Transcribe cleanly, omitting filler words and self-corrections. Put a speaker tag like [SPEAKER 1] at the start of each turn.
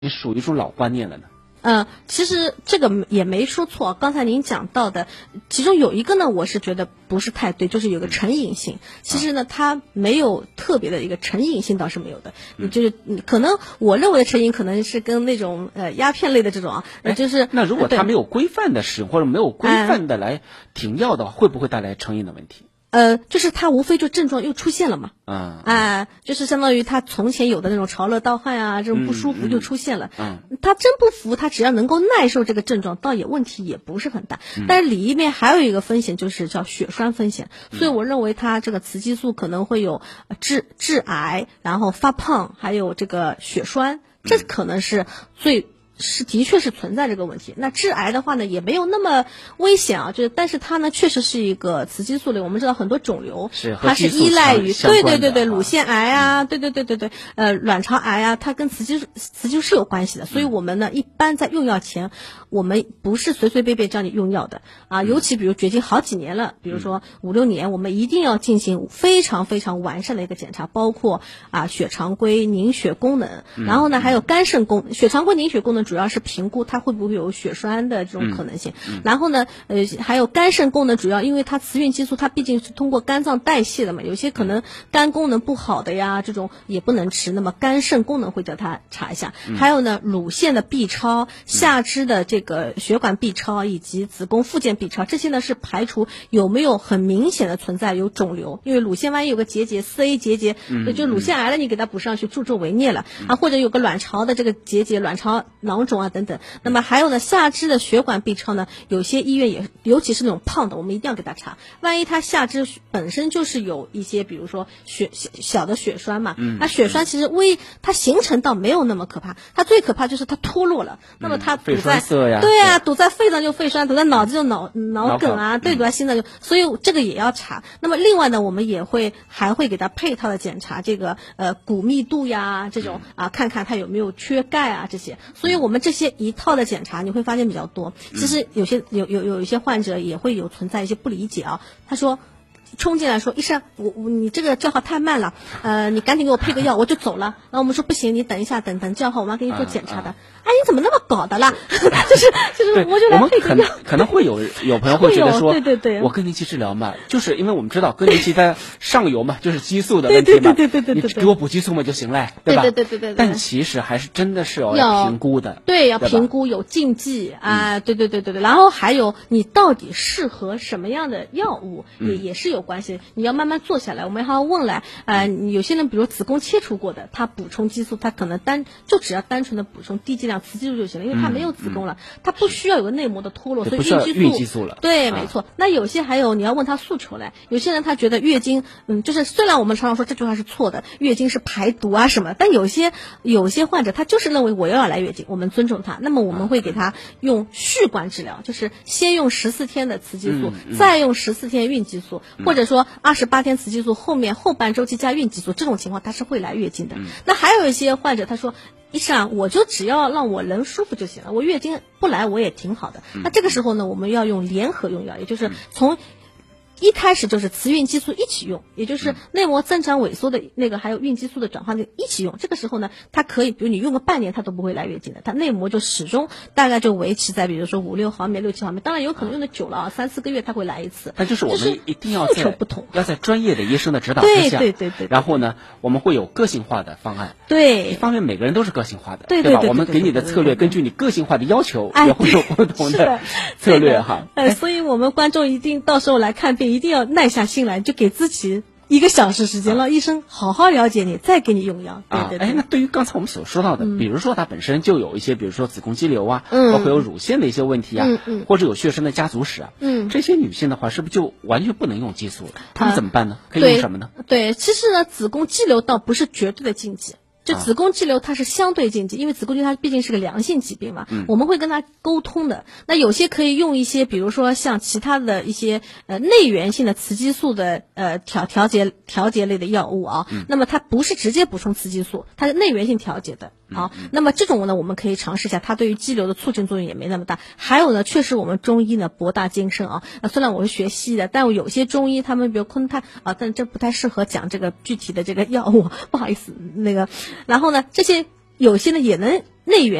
[SPEAKER 1] 属于一种老观念了呢？
[SPEAKER 2] 其实这个也没说错。刚才您讲到的，其中有一个呢，我是觉得不是太对，就是有个成瘾性。其实呢，它没有特别的一个成瘾性，倒是没有的。就是可能我认为的成瘾，可能是跟那种鸦片类的这种啊，就是
[SPEAKER 1] 那如果他没有规范的使用，或者没有规范的来停药的话，会不会带来成瘾的问题？
[SPEAKER 2] 就是它无非就症状又出现了嘛，就是相当于他从前有的那种潮热盗汗啊，这种不舒服就出现了。他真不服，他只要能够耐受这个症状，倒也问题也不是很大。但是里面还有一个风险，就是叫血栓风险。所以我认为他这个雌激素可能会有致癌，然后发胖，还有这个血栓，这可能是的确是存在这个问题。那致癌的话呢，也没有那么危险啊，但是它呢确实是一个雌激素类。我们知道很多肿瘤它是依赖于对乳腺癌啊，卵巢癌啊，它跟雌激素是有关系的。所以我们呢一般在用药前，我们不是随随便便叫你用药的啊，尤其比如绝经好几年了，比如说5、6年，我们一定要进行非常非常完善的一个检查，包括血常规、凝血功能，然后呢还有肝肾功能。血常规、凝血功能主要是评估它会不会有血栓的这种可能性，然后呢还有肝肾功能，主要因为它雌孕激素它毕竟是通过肝脏代谢的嘛，有些可能肝功能不好的呀，这种也不能吃，那么肝肾功能会叫它查一下。还有呢乳腺的 B 超、下肢的这个血管 B 超以及子宫附件 B 超，这些呢是排除有没有很明显的存在有肿瘤，因为乳腺万一有个结节 4A 结节，就乳腺癌了，你给它补上去助纣为虐了或者有个卵巢的这个结节、卵巢囊肿啊等等。那么还有呢下肢的血管 B 超呢，有些医院也尤其是那种胖的，我们一定要给他查，万一他下肢本身就是有一些比如说小的血栓嘛，那血栓其实它形成倒没有那么可怕，它最可怕就是它脱落了，那么它堵在堵在肺上就肺栓，堵在脑子就脑梗啊，堵在心脏就，所以这个也要查。那么另外呢，我们还会给他配套的检查这个骨密度呀，这种看看他有没有缺钙啊这些。所以我们这些一套的检查你会发现比较多。其实有一些患者也会有存在一些不理解啊，他说冲进来说医生，你这个叫号太慢了，你赶紧给我配个药，我就走了。然后我们说不行，你等一下，等叫号，我们要给你做检查的。你怎么那么搞的啦？就是我就来配个药。
[SPEAKER 1] 可能会有朋友会觉得说，
[SPEAKER 2] 对，
[SPEAKER 1] 我更年期治疗嘛，就是因为我们知道更年期在上游嘛，就是激素的问题嘛，你给我补激素嘛就行了，对吧？
[SPEAKER 2] 对。
[SPEAKER 1] 但其实还是真的是要评估的，
[SPEAKER 2] 对，要评估有禁忌啊，对。然后还有你到底适合什么样的药物，也是有关系。你要慢慢做下来，我们还要问来，有些人比如子宫切除过的，他补充激素，他可能只要单纯的补充低剂量雌激素就行了，因为他没有子宫了，他不需要有个内膜的脱落，所以
[SPEAKER 1] 孕激素了。
[SPEAKER 2] 对，没错。那有些还有你要问他诉求来，有些人他觉得月经，就是虽然我们常常说这句话是错的，月经是排毒啊什么，但有些患者他就是认为我要来月经，我们尊重他，那么我们会给他用续管治疗，就是先用14天的雌激素，再用14天孕激素，或者说28天雌激素，后半周期加孕激素，这种情况他是会来月经的。那还有一些患者他说，医生我就只要让我人舒服就行了，我月经不来我也挺好的。那这个时候呢，我们要用联合用药，也就是从一开始就是雌孕激素一起用，也就是内膜增长萎缩的那个，还有孕激素的转化的一起用。这个时候呢，它可以，比如你用个半年，它都不会来月经的，它内膜就始终大概就维持在，比如说5、6毫米、6、7毫米。当然有可能用的久了3、4个月它会来一次。
[SPEAKER 1] 但就是我们一定要
[SPEAKER 2] 诉求不同，
[SPEAKER 1] 要在专业的医生的指导之下，
[SPEAKER 2] 对。
[SPEAKER 1] 然后呢，我们会有个性化的方案。
[SPEAKER 2] 对，
[SPEAKER 1] 一方面每个人都是个性化的，
[SPEAKER 2] 对
[SPEAKER 1] 吧？我们给你的策略根据你个性化的要求，也会有不同的策略哈。
[SPEAKER 2] 所以我们观众一定到时候来看病，一定要耐下心来，就给自己1个小时时间，让医生好好了解你，再给你用药。对。
[SPEAKER 1] 那对于刚才我们所说到的，比如说它本身就有一些，比如说子宫肌瘤啊，包括有乳腺的一些问题啊，或者有血栓的家族史啊，这些女性的话，是不是就完全不能用激素了？她们怎么办呢？可以用什么呢？
[SPEAKER 2] 对，其实呢，子宫肌瘤倒不是绝对的禁忌。就子宫肌瘤它是相对禁忌，因为子宫肌瘤它毕竟是个良性疾病嘛，我们会跟他沟通的。那有些可以用一些，比如说像其他的一些内源性的雌激素的调节类的药物啊，那么它不是直接补充雌激素，它是内源性调节的。好，那么这种呢，我们可以尝试一下，它对于肌瘤的促进作用也没那么大。还有呢，确实我们中医呢博大精深啊。虽然我是学西医的，但有些中医他们比如昆泰啊，但这不太适合讲这个具体的这个药物，不好意思那个。然后呢，这些有些呢也能内源。